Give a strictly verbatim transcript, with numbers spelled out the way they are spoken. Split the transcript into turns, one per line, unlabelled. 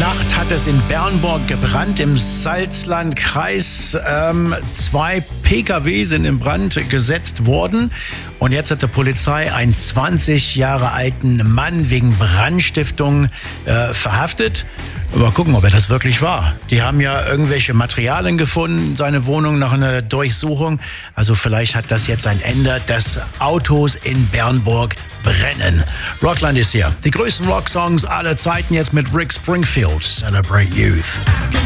Nacht hat es in Bernburg gebrannt, im Salzlandkreis. Ähm, zwei P K W sind in Brand gesetzt worden. Und jetzt hat die Polizei einen zwanzig Jahre alten Mann wegen Brandstiftung äh, verhaftet. Mal gucken, ob er das wirklich war. Die haben ja irgendwelche Materialien gefunden, seine Wohnung nach einer Durchsuchung. Also vielleicht hat das jetzt ein Ende, dass Autos in Bernburg brennen. Rockland ist hier. Die größten Rocksongs aller Zeiten jetzt mit Rick Springfield. Celebrate Youth.